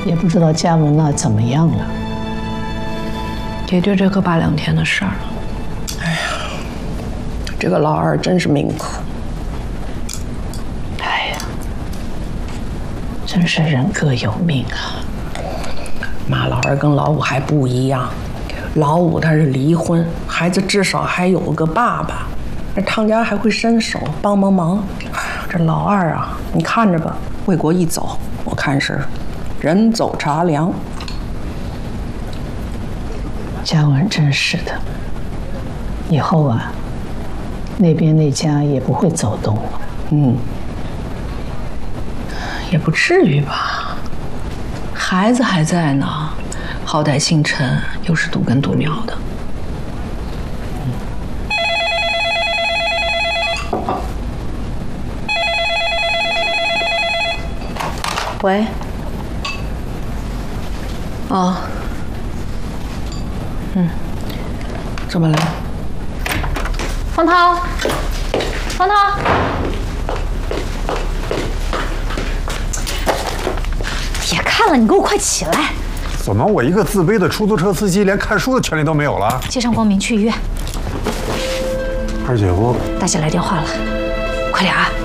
也不知道嘉文那怎么样了。 也就这个8、2天的事儿了。 哎呀，这个老二真是命苦。 哎呀，真是人各有命啊。 妈，老二跟老五还不一样，老五他是离婚，孩子至少还有个爸爸，那汤家还会伸手帮忙。哎呀，这老二啊，你看着吧，魏国一走，我看是人走茶凉。 嘉文真是的，以后啊，那边那家也不会走动了。 也不至于吧，孩子还在呢，好歹姓陈，又是独根独苗的。喂。哦。怎么了？ 方涛，方涛，别看了，你给我快起来！ 怎么，我一个自卑的出租车司机，连看书的权利都没有了？ 接上光明去医院。 二姐夫， 大姐来电话了，快点啊！